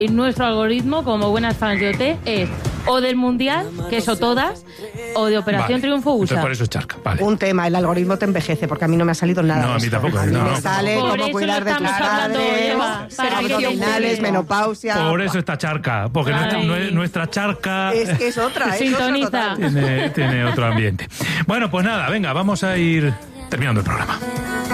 Y nuestro algoritmo, como buenas fans de OT, es o del Mundial, que eso todas, o de Operación Triunfo USA. Entonces por eso es charca, vale. Un tema, el algoritmo te envejece, porque a mí no me ha salido nada. No, a mí tampoco. A mí No, me no. sale Por cómo eso cuidar lo de tus estamos hablando, padres, Eva, para que abdominales, te- menopausia. Por eso está charca, porque nuestra charca Es que es otra, Sintoniza. tiene otro ambiente. Bueno, pues nada, venga, vamos a ir terminando el programa.